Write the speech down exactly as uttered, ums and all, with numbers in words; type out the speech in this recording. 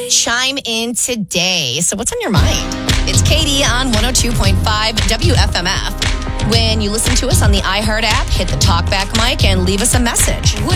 Chime in today. So what's on your mind? It's Katie on one oh two point five W F M F. When you listen to us on the iHeart app, hit the talkback mic and leave us a message.